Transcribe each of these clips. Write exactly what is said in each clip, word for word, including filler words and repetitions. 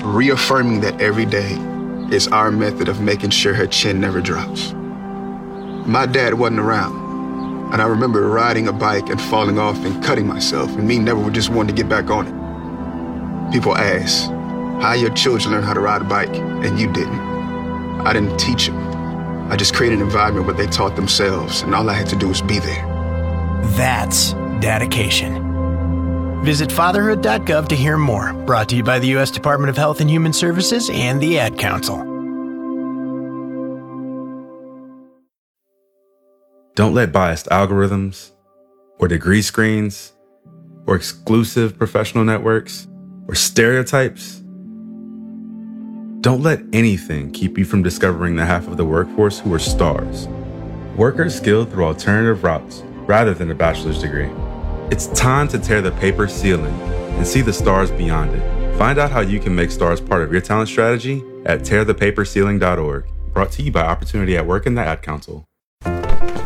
reaffirming that every day is our method of making sure her chin never drops. My dad wasn't around, and I remember riding a bike and falling off and cutting myself, and me never just wanting to get back on it. People ask, how your children learn how to ride a bike, and you didn't. I didn't teach them. I just created an environment where they taught themselves, and all I had to do was be there. That's dedication. Visit fatherhood dot gov to hear more. Brought to you by the U S Department of Health and Human Services and the Ad Council. Don't let biased algorithms, or degree screens, or exclusive professional networks, or stereotypes. Don't let anything keep you from discovering the half of the workforce who are stars. Workers skilled through alternative routes rather than a bachelor's degree. It's time to tear the paper ceiling and see the stars beyond it. Find out how you can make stars part of your talent strategy at tear the paper ceiling dot org. Brought to you by Opportunity at Work and the Ad Council. Mommy,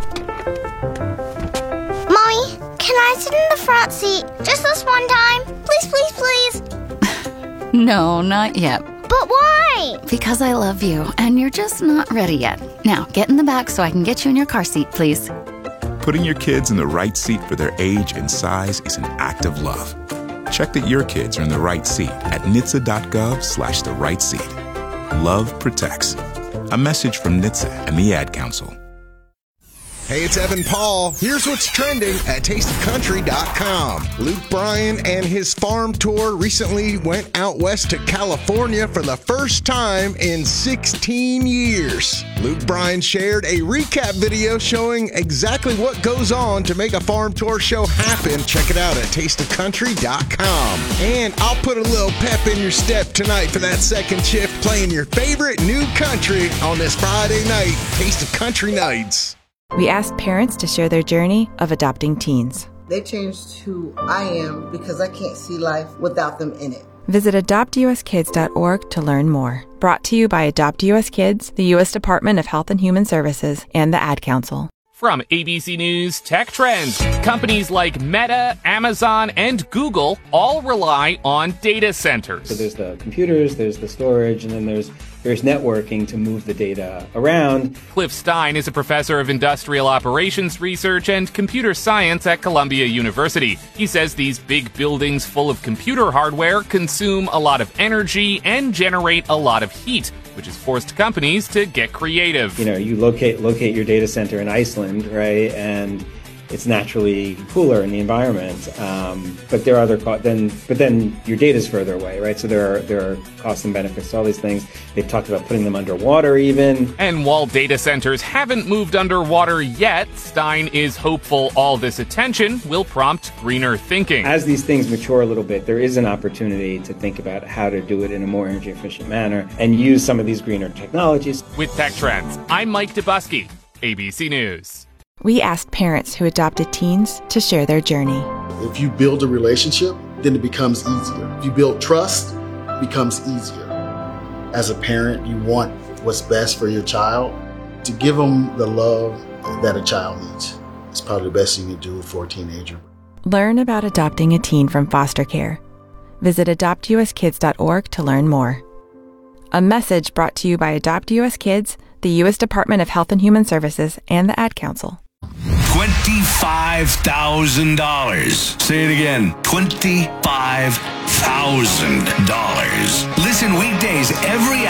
can I sit in the front seat just this one time? Please, please, please. No, not yet. But why? Because I love you, and you're just not ready yet. Now, get in the back so I can get you in your car seat, please. Putting your kids in the right seat for their age and size is an act of love. Check that your kids are in the right seat at N H T S A dot gov slash the right seat. Love protects. A message from N H T S A and the Ad Council. Hey, it's Evan Paul. Here's what's trending at taste of country dot com. Luke Bryan and his farm tour recently went out west to California for the first time in sixteen years. Luke Bryan shared a recap video showing exactly what goes on to make a farm tour show happen. Check it out at taste of country dot com. And I'll put a little pep in your step tonight for that second shift, playing your favorite new country on this Friday night, Taste of Country Nights. We asked parents to share their journey of adopting teens. They changed who I am because I can't see life without them in it. Visit adopt u s kids dot org to learn more. Brought to you by Adopt U S Kids, the U S Department of Health and Human Services, and the Ad Council. From A B C News Tech Trends, companies like Meta, Amazon, and Google all rely on data centers. So there's the computers, there's the storage, and then there's there's networking to move the data around. Cliff Stein is a professor of industrial operations research and computer science at Columbia University. He says these big buildings full of computer hardware consume a lot of energy and generate a lot of heat, which has forced companies to get creative. You know, you locate locate your data center in Iceland, right, and it's naturally cooler in the environment. Um, but there are other co- then, but then your data's further away, right? So there are there are costs and benefits to all these things. They've talked about putting them underwater, even. And while data centers haven't moved underwater yet, Stein is hopeful all this attention will prompt greener thinking. As these things mature a little bit, there is an opportunity to think about how to do it in a more energy efficient manner and use some of these greener technologies. With Tech Trends, I'm Mike Dubusky, A B C News. We asked parents who adopted teens to share their journey. If you build a relationship, then it becomes easier. If you build trust, it becomes easier. As a parent, you want what's best for your child. To give them the love that a child needs. It's probably the best thing you can do for a teenager. Learn about adopting a teen from foster care. Visit adopt u s kids dot org to learn more. A message brought to you by Adopt U S Kids, the U S Department of Health and Human Services, and the Ad Council. twenty-five thousand dollars. Say it again. twenty-five thousand dollars. Listen weekdays every